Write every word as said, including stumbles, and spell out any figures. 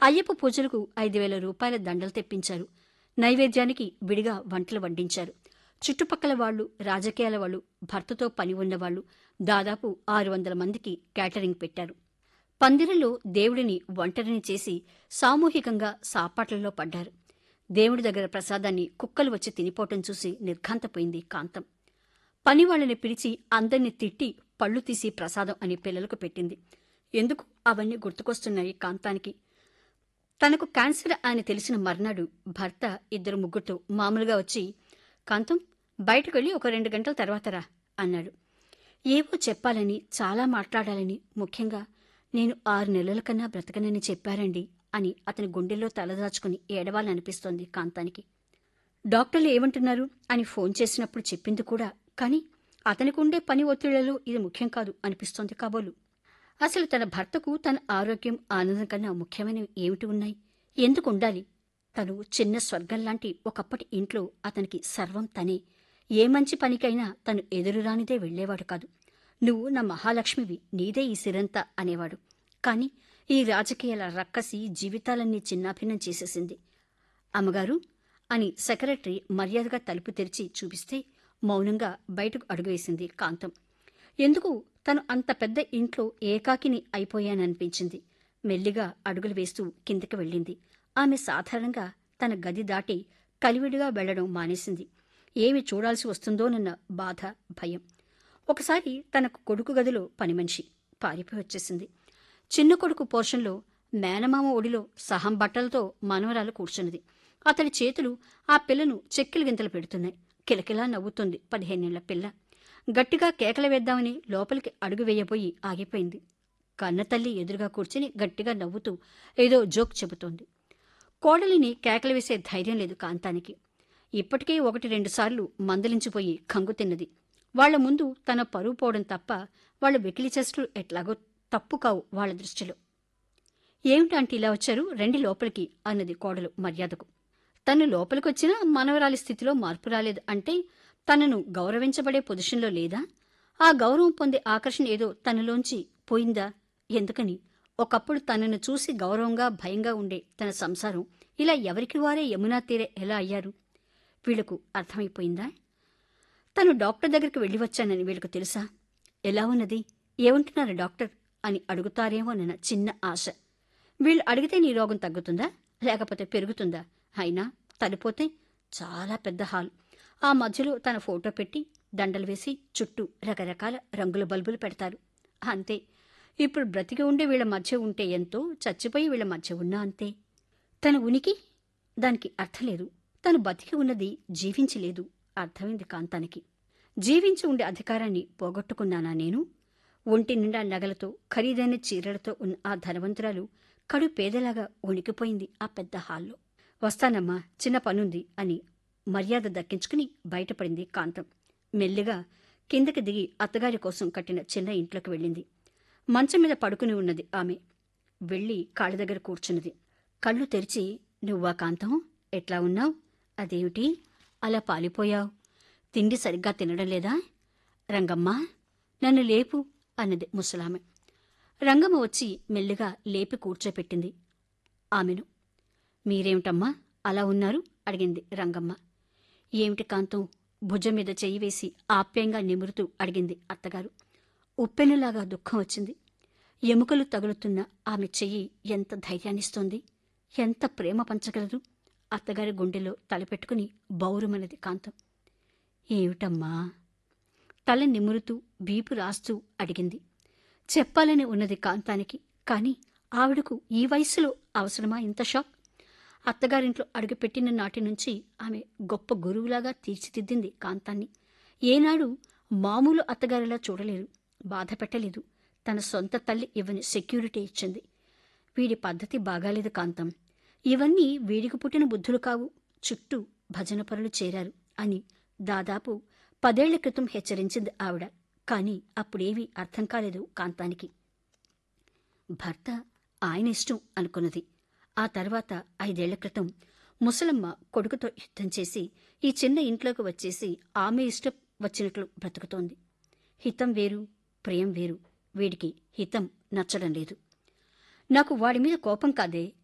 అయ్యప్ప పూజలకు ఐదు వేల రూపాయల దండలు తెప్పించారు. నైవేద్యానికి విడిగా వంటలు వడ్డించారు. చుట్టుపక్కల వాళ్లు, రాజకీయాల వాళ్లు, భర్తతో పని ఉన్నవాళ్లు దాదాపు ఆరు వందల మందికి క్యాటరింగ్ పెట్టారు. పందిరిలో దేవుడిని ఒంటరిని చేసి సామూహికంగా సాపాట్లలో పడ్డారు. దేవుడి దగ్గర ప్రసాదాన్ని కుక్కలు వచ్చి తినిపోవటం చూసి నిర్ఘాంతపోయింది కాంతం. పనివాళ్లని పిలిచి అందర్నీ తిట్టి పళ్ళు తీసి ప్రసాదం అని పిల్లలకు పెట్టింది. ఎందుకు అవన్నీ గుర్తుకొస్తున్నాయి కాంతానికి. తనకు క్యాన్సర్ అని తెలిసిన మర్నాడు భర్త ఇద్దరు ముగ్గురుతో మామూలుగా వచ్చి, కాంతం బయటకు వెళ్ళి ఒక రెండు గంటల తర్వాత రా అన్నాడు. ఏవో చెప్పాలని, చాలా మాట్లాడాలని, ముఖ్యంగా నేను ఆరు నెలల కన్నా బ్రతకనని చెప్పారండి అని అతని గుండెల్లో తలదాచుకుని ఏడవాలనిపిస్తోంది కాంతానికి. డాక్టర్లు ఏమంటున్నారు అని ఫోన్ చేసినప్పుడు చెప్పింది కూడా, కానీ అతనికి ఉండే పని ఒత్తిళ్లలో ఇది ముఖ్యం కాదు అనిపిస్తోంది కాబోలు. అసలు తన భర్తకు తన ఆరోగ్యం, ఆనందం కన్నా ముఖ్యమైనవి ఏమిటి ఉన్నాయి? ఎందుకు ఉండాలి? తను చిన్న స్వర్గంలాంటి ఒకప్పటి ఇంట్లో అతనికి సర్వం తనే. ఏ మంచి పనికైనా తను ఎదురురానిదే వెళ్లేవాడు కాదు. నువ్వు నా మహాలక్ష్మివి, నీదే ఈ సిరంతా అనేవాడు. కాని ఈ రాజకీయాల రక్కసి జీవితాలన్నీ చిన్నాభిన్నం చేసేసింది. అమ్మగారు అని సెక్రటరీ మర్యాదగా తలుపు తెరిచి చూపిస్తే మౌనంగా బయటకు అడుగువేసింది కాంతం. ఎందుకు తను అంత పెద్ద ఇంట్లో ఏకాకిని అయిపోయాననిపించింది. మెల్లిగా అడుగులు వేస్తూ కిందకి వెళ్ళింది. ఆమె సాధారణంగా తన గది దాటి కలివిడిగా వెళ్లడం మానేసింది. ఏమి చూడాల్సి వస్తుందోనన్న బాధ, భయం. ఒకసారి తన కొడుకు గదిలో పనిమనిషి పారిపోయి వచ్చేసింది. చిన్న కొడుకు పోర్షన్లో మేనమామ ఒడిలో సహం బట్టలతో మనవరాలు కూర్చున్నది. అతడి చేతులు ఆ పిల్లను చెక్కిలి గింతలు పెడుతున్నాయి. కిలకిలా నవ్వుతోంది పదిహేనేళ్ల పిల్ల. గట్టిగా కేకలు వేద్దామని లోపలికి అడుగు వేయబోయి ఆగిపోయింది. కన్నతల్లి ఎదురుగా కూర్చుని గట్టిగా నవ్వుతూ ఏదో జోక్ చెబుతోంది. కోడలిని కేకలు వేసే ధైర్యం లేదు కాంతానికి. ఇప్పటికే ఒకటి రెండుసార్లు మందలించిపోయి కంగు తిన్నది. వాళ్ల ముందు తన పరువు పోవడం తప్ప వాళ్ల వెకిలి చేష్టలు ఎట్లాగో తప్పు కావు వాళ్ల దృష్టిలో. ఏమిటంటే ఇలా వచ్చారు, రండి లోపలికి అన్నది కోడలు మర్యాదకు. తను లోపలికొచ్చినా మనవరాలి స్థితిలో మార్పు రాలేదు అంటే తనను గౌరవించబడే పొజిషన్లో లేదా? ఆ గౌరవం పొందే ఆకర్షణ ఏదో తనలోంచి పోయిందా? ఎందుకని ఒకప్పుడు తనను చూసి గౌరవంగా, భయంగా ఉండే తన సంసారం ఇలా ఎవరికి వారే యమునా తీరే ఎలా అయ్యారు? వీళ్లకు అర్థమైపోయిందా? తను డాక్టర్ దగ్గరికి వెళ్లి వచ్చానని వీళ్లకు తెలుసా? ఎలా ఉన్నది, ఏమంటున్నారు డాక్టర్ అని అడుగుతారేమోనన్న చిన్న ఆశ. వీళ్ళు అడిగితే నీ రోగం తగ్గుతుందా లేకపోతే పెరుగుతుందా? అయినా తలిపోతే చాలా పెద్ద హాల్. ఆ మధ్యలో తన ఫోటో పెట్టి దండలు వేసి చుట్టూ రకరకాల రంగుల బల్బులు పెడతారు. అంతే. ఇప్పుడు బ్రతికి ఉండే వీళ్ల మధ్య ఉంటే ఎంతో, చచ్చిపోయి వీళ్ల మధ్య ఉన్నా అంతే. తన ఉనికి దానికి అర్థలేదు. తను బతికి ఉన్నది జీవించి లేదు. అర్థమైంది కాంతానికి. జీవించి ఉండే అధికారాన్ని పోగొట్టుకున్నానా నేను? ఒంటి నిండా నగలతో, ఖరీదైన చీరలతో ఉన్న ఆ ధనవంతురాలు కడు పేదలాగా వణికిపోయింది ఆ పెద్ద హాల్లో. వస్తానమ్మా, చిన్న పనుంది అని మర్యాద దక్కించుకుని బయటపడింది కాంతం. మెల్లిగా కిందకి దిగి అత్తగారి కోసం కట్టిన చిన్న ఇంట్లోకి వెళ్ళింది. మంచం మీద పడుకుని ఉన్నది ఆమె. వెళ్ళి కాళ్ళ దగ్గర కూర్చున్నది. కళ్ళు తెరిచి, నువ్వా కాంతం, ఎట్లా ఉన్నావు? అదేమిటి అలా పాలిపోయావు? తిండి సరిగ్గా తినడం లేదా? రంగమ్మ, నన్ను లేపు అన్నది ముసలామె. రంగమ్మ వచ్చి మెల్లిగా లేపి కూర్చోపెట్టింది ఆమెను. మీరేమిటమ్మా అలా ఉన్నారు అడిగింది రంగమ్మ. ఏమిటి కాంతం? భుజం మీద చెయ్యి వేసి ఆప్యాయంగా నిమురుతూ అడిగింది అత్తగారు. ఉప్పెనులాగా దుఃఖం వచ్చింది. ఎముకలు తగులుతున్న ఆమె చెయ్యి ఎంత ధైర్యాన్నిస్తోంది, ఎంత ప్రేమ పంచగలరు? అత్తగారి గుండెలో తలపెట్టుకుని బౌరుమన్నది కాంతం. ఏమిటమ్మా? తల నిమురుతూ వీపు రాస్తూ అడిగింది. చెప్పాలని ఉన్నది కాంతానికి. కాని ఆవిడకు ఈ వయస్సులో అవసరమా ఇంత షాక్? అత్తగారింట్లో అడుగుపెట్టిన నాటి నుంచి ఆమె గొప్ప గురువులాగా తీర్చిదిద్దింది కాంతాన్ని. ఏనాడు మామూలు అత్తగారిలా చూడలేదు, బాధ పెట్టలేదు. తన సొంత తల్లి ఇవని సెక్యూరిటీ ఇచ్చింది. వీడి పద్ధతి బాగాలేదు కాంతం. ఇవన్నీ వీడికి పుట్టిన బుద్ధులు కావు. చుట్టూ భజన పరులు చేరారు అని దాదాపు పదేళ్ల క్రితం హెచ్చరించింది ఆవిడ. కాని అప్పుడేవీ అర్థం కాలేదు కాంతానికి. భర్త ఆయన ఇష్టం అనుకున్నది. ఆ తర్వాత ఐదేళ్ల క్రితం ముసలమ్మ కొడుకుతో యుద్ధం చేసి ఈ చిన్న ఇంట్లోకి వచ్చేసి ఆమె ఇష్టం వచ్చినట్లు బ్రతుకుతోంది. హితం వేరు, ప్రియం వేరు. వీడికి హితం నచ్చడం లేదు. నాకు వాడి మీద కోపం కాదే,